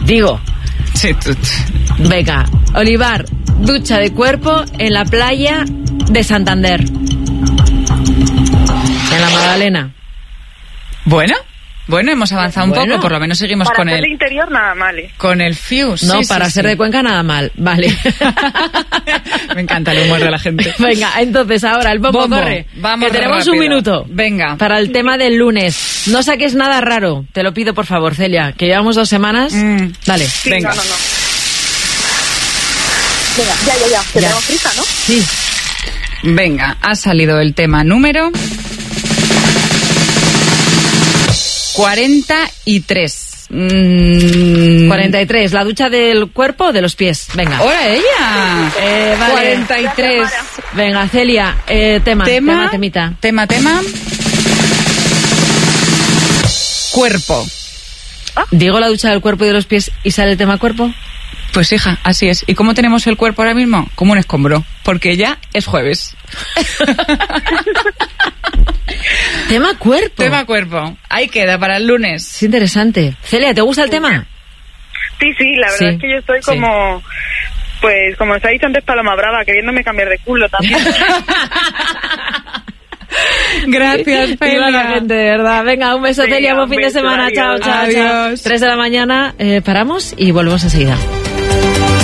Digo. Sí, Venga, Olivar, ducha de cuerpo en la playa de Santander. En la Magdalena. Bueno, hemos avanzado un poco, por lo menos seguimos para con el... el... Para ser de interior, nada mal, Con el Fuse. No, sí, para sí, ser de Cuenca, nada mal. Vale. Me encanta el humor de la gente. Venga, entonces ahora el bombo corre. Vamos, que tenemos rápido. Un minuto. Venga. Para el tema del lunes. No saques nada raro. Te lo pido, por favor, Celia. Que llevamos 2 semanas. Dale. Sí, venga. No. Venga, ya. Que tenemos prisa, ¿no? Sí. Venga, ha salido el tema número 43. 43. ¿La ducha del cuerpo o de los pies? Venga. ¡Hola, ella! Vale. 43. Venga, Celia. Temita. Tema. Cuerpo. ¿Digo la ducha del cuerpo y de los pies y sale el tema cuerpo? Pues hija, así es. ¿Y cómo tenemos el cuerpo ahora mismo? Como un escombro, porque ya es jueves. Tema cuerpo. Tema cuerpo. Ahí queda para el lunes. Es interesante. Celia, ¿te gusta el tema? Sí, la verdad es que yo estoy como... Pues como os ha dicho antes Paloma Brava, queriéndome cambiar de culo también. Gracias, Celia. La gente, de verdad. Venga, un beso, Celia, buen fin de semana. Chao. Adiós. 3 de la mañana, paramos y volvemos enseguida.